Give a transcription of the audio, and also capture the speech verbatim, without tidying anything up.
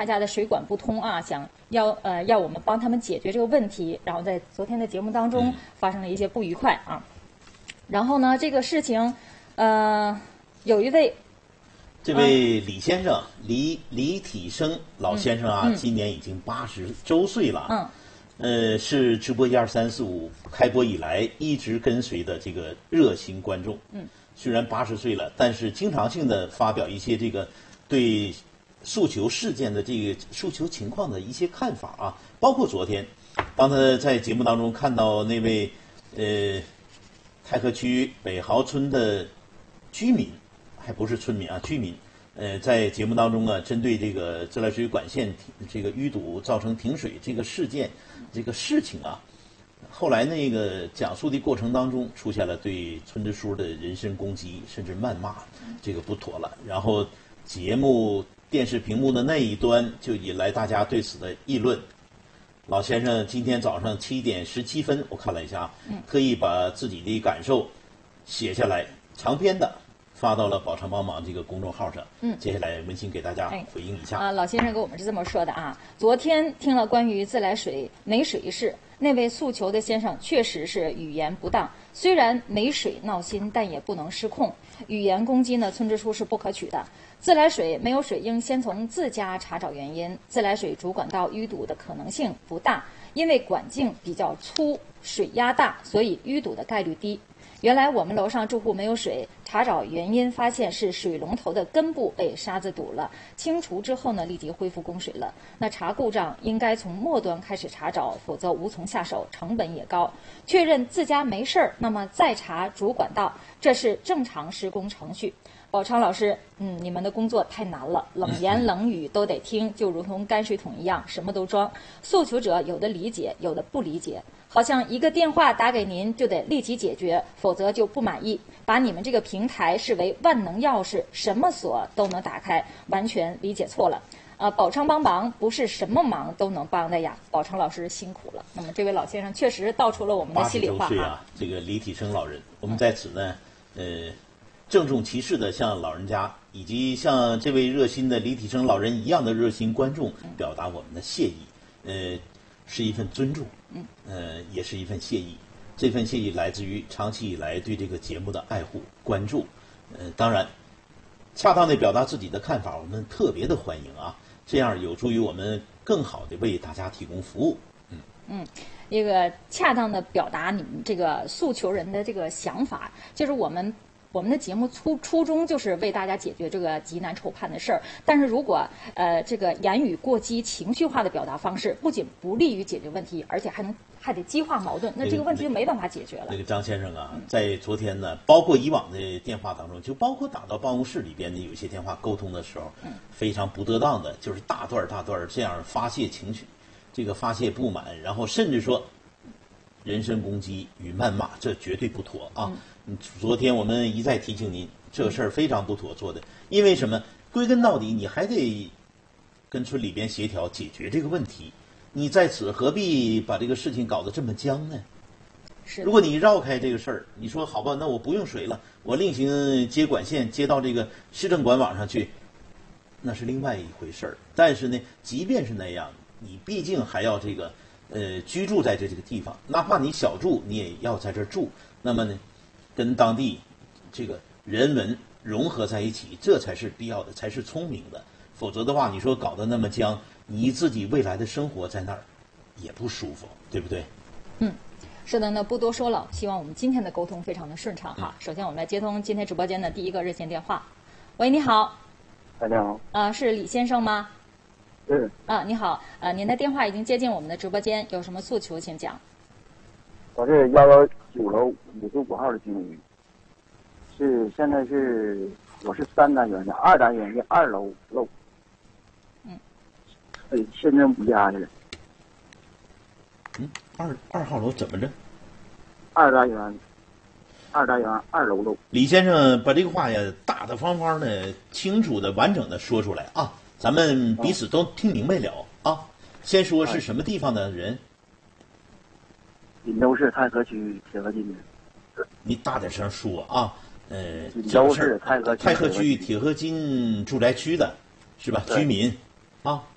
他家的水管不通啊，想要呃要我们帮他们解决这个问题，然后在昨天的节目当中发生了一些不愉快啊。然后呢，这个事情，呃，有一位。 这位李先生，李李体生老先生啊， 嗯嗯、 今年已经八十周岁了。 嗯。 呃，是直播一二三四五开播以来一直跟随的这个热心观众。 嗯。 虽然八十岁了，但是经常性的发表一些这个对诉求事件的这个诉求情况的一些看法啊，包括昨天，当他在节目当中看到那位呃太和区北豪村的居民。还不是村民啊，居民，呃，在节目当中啊，针对这个自来水管线这个淤堵造成停水这个事件，这个事情啊，后来那个讲述的过程当中，出现了对村支书的人身攻击，甚至谩骂，这个不妥了。然后节目电视屏幕的那一端就引来大家对此的议论。老先生今天早上七点十七分，我看了一下，特意把自己的感受写下来，长篇的。发到了宝昌帮忙这个公众号上。嗯，接下来文心给大家回应一下。 啊，老先生给我们是这么说的啊。昨天听了关于自来水没水一事，那位诉求的先生确实是语言不当。虽然没水闹心，但也不能失控。语言攻击呢，村支书是不可取的。自来水没有水，应先从自家查找原因。自来水主管道淤堵的可能性不大，因为管径比较粗，水压大，所以淤堵的概率低。原来我们楼上住户没有水，查找原因发现是水龙头的根部被沙子堵了，清除之后呢，立即恢复供水了。那查故障应该从末端开始查找，否则无从下手，成本也高。确认自家没事儿，那么再查主管道，这是正常施工程序。宝昌老师，嗯，你们的工作太难了，冷言冷语都得听，就如同泔水桶一样，什么都装。诉求者有的理解，有的不理解，好像一个电话打给您就得立即解决，否则就不满意，把你们这个平台视为万能钥匙，什么锁都能打开，完全理解错了。呃，宝昌帮忙不是什么忙都能帮的呀，宝昌老师辛苦了。那么这位老先生确实道出了我们的心里话。 八十周岁啊，这个李体生老人，我们在此呢，呃。郑重其事的向老人家以及像这位热心的李体生老人一样的热心观众表达我们的谢意，呃，是一份尊重，呃，也是一份谢意。这份谢意来自于长期以来对这个节目的爱护关注，呃，当然，恰当的表达自己的看法，我们特别的欢迎啊，这样有助于我们更好的为大家提供服务。嗯嗯，一个恰当的表达你们这个诉求人的这个想法，就是我们。我们的节目初初衷就是为大家解决这个急难愁盼的事儿，但是如果呃这个言语过激、情绪化的表达方式，不仅不利于解决问题，而且还能还得激化矛盾，那这个问题就没办法解决了。 那个张先生啊，在昨天呢，包括以往的电话当中，就包括打到办公室里边的有些电话沟通的时候，非常不得当的，就是大段大段这样发泄情绪，这个发泄不满，然后甚至说人身攻击与谩骂，这绝对不妥啊。嗯，昨天我们一再提醒您，这事儿非常不妥做的，因为什么？归根到底，你还得跟村里边协调解决这个问题。你在此何必把这个事情搞得这么僵呢？ 是。 如果你绕开这个事儿，你说好吧，那我不用水了，我另行接管线接到这个市政管网上去，那是另外一回事儿。但是呢，即便是那样，你毕竟还要这个呃居住在这这个地方，哪怕你小住，你也要在这儿住。那么呢？跟当地这个人文融合在一起，这才是必要的，才是聪明的。否则的话，你说搞得那么僵，你自己未来的生活在那儿也不舒服，对不对？ 嗯，是的，那不多说了。希望我们今天的沟通非常的顺畅哈。首先，我们来接通今天直播间的第一个热线电话。喂，你好。 大家好。 啊、呃，是李先生吗？ 是。 啊，你好，呃，您的电话已经接进我们的直播间，有什么诉求请讲。 我是幺幺九楼五十五号的居民，是现在是我是三单元的，二单元的二楼漏， 嗯， 对，现在不家去了。 嗯，二二号楼怎么着？ 二单元，二单元二楼漏。 李先生把这个话呀，大大方方的、清楚的、完整的说出来啊，咱们彼此都听明白了啊。先说是什么地方的人？ 锦州市太和区铁河津的。 你大点声说啊，呃， 锦州市太和太和区铁河津住宅区的，是吧？居民，啊。